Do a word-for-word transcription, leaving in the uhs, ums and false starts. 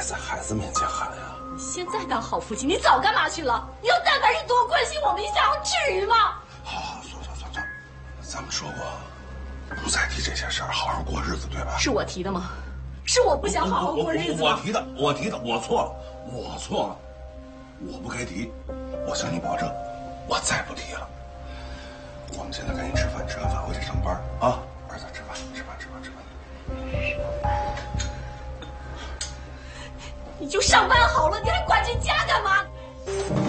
在孩子面前喊呀！ 你现在当好父亲，你早干嘛去了？你要但凡是多关心我们一下，至于吗？ 好，好，算算算算，咱们说过，不再提这些事儿，好好过日子，对吧？ 是我提的吗？是我不想好好过日子吗？我提的，我提的，我错了，我错了，我不该提。我向你保证，我再不提了。我们现在赶紧吃饭，吃完饭回去上班啊！儿子，吃饭，吃饭，吃饭，吃饭。 你就上班好了，你还管这家干嘛？